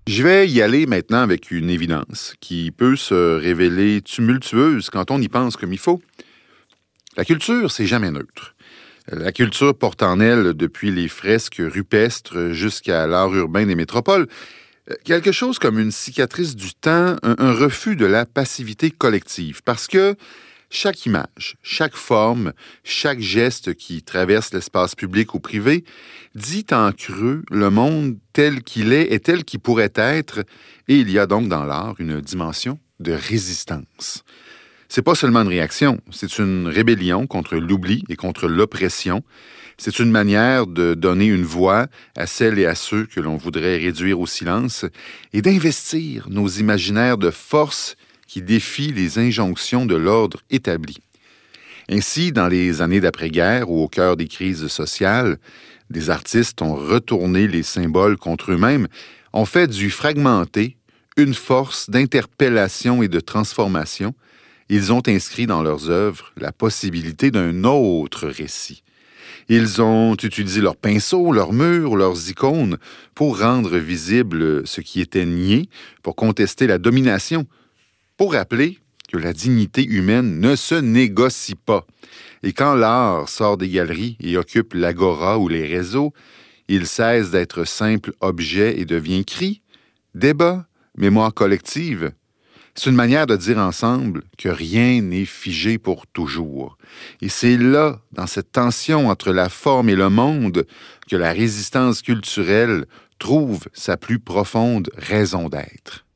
Je vais y aller maintenant avec une évidence qui peut se révéler tumultueuse quand on y pense comme il faut. La culture, c'est jamais neutre. La culture porte en elle, depuis les fresques rupestres jusqu'à l'art urbain des métropoles, quelque chose comme une cicatrice du temps, un refus de la passivité collective. Parce que chaque image, chaque forme, chaque geste qui traverse l'espace public ou privé dit en creux le monde tel qu'il est et tel qu'il pourrait être, et il y a donc dans l'art une dimension de résistance. C'est pas seulement une réaction, c'est une rébellion contre l'oubli et contre l'oppression. C'est une manière de donner une voix à celles et à ceux que l'on voudrait réduire au silence et d'investir nos imaginaires de force qui défient les injonctions de l'ordre établi. Ainsi, dans les années d'après-guerre ou au cœur des crises sociales, des artistes ont retourné les symboles contre eux-mêmes, ont fait du fragmenté une force d'interpellation et de transformation. Ils ont inscrit dans leurs œuvres la possibilité d'un autre récit. Ils ont utilisé leurs pinceaux, leurs murs, leurs icônes pour rendre visible ce qui était nié, pour contester la domination, pour rappeler que la dignité humaine ne se négocie pas. Et quand l'art sort des galeries et occupe l'agora ou les réseaux, il cesse d'être simple objet et devient cri, débat, mémoire collective. C'est une manière de dire ensemble que rien n'est figé pour toujours. Et c'est là, dans cette tension entre la forme et le monde, que la résistance culturelle trouve sa plus profonde raison d'être.